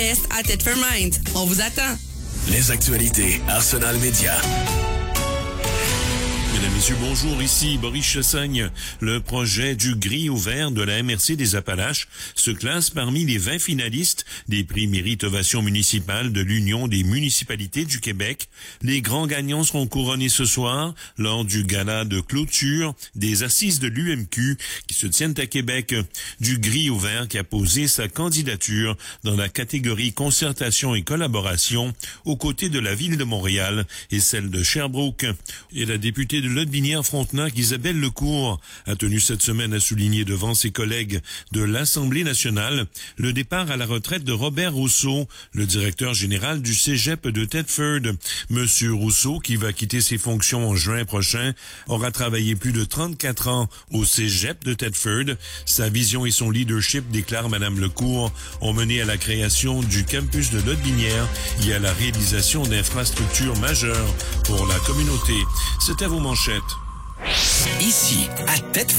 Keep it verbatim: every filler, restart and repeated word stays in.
Est à Thetford Mines. On vous attend. Les actualités Arsenal Média. Mesdames, Messieurs, bonjour, ici Boris Chassagne. Le projet du gris au vert de la M R C des Appalaches se classe parmi les vingt finalistes des prix Mérite Ovation municipale de l'Union des municipalités du Québec. Les grands gagnants seront couronnés ce soir lors du gala de clôture des assises de l'U M Q qui se tiennent à Québec. Du gris au vert qui a posé sa candidature dans la catégorie concertation et collaboration aux côtés de la Ville de Montréal et celle de Sherbrooke. Et la députée de Lotbinière-Frontenac, Isabelle Lecourt, a tenu cette semaine à souligner devant ses collègues de l'Assemblée nationale le départ à la retraite de Robert Rousseau, le directeur général du Cégep de Thetford. Monsieur Rousseau, qui va quitter ses fonctions en juin prochain, aura travaillé plus de trente-quatre ans au Cégep de Thetford. Sa vision et son leadership, déclare Madame Lecourt, ont mené à la création du campus de Lotbinière et à la réalisation d'infrastructures majeures pour la communauté. C'est à vos manchettes. Ici, à Thetford.